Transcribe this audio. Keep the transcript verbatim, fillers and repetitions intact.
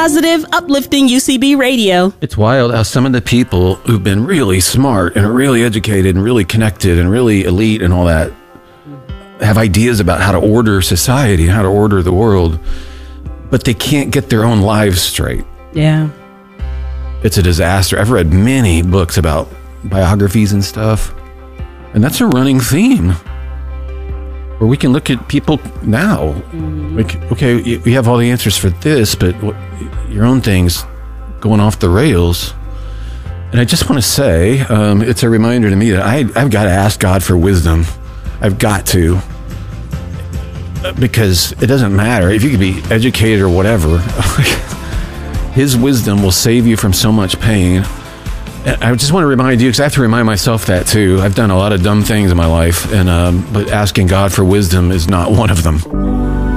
positive, uplifting U C B radio. It's wild how some of the people who've been really smart and really educated and really connected and really elite and all that have ideas about how to order society and how to order the world, but they can't get their own lives straight. Yeah. It's a disaster. I've read many books about biographies and stuff, and that's a running theme. Where we can look at people now, mm-hmm. like, okay, we have all the answers for this, but what, your own thing's going off the rails. And I just want to say, um, it's a reminder to me that I, I've got to ask God for wisdom. I've got to. Because it doesn't matter. If you could be educated or whatever, His wisdom will save you from so much pain. I just want to remind you, because I have to remind myself that too. I've done a lot of dumb things in my life, and um, but asking God for wisdom is not one of them.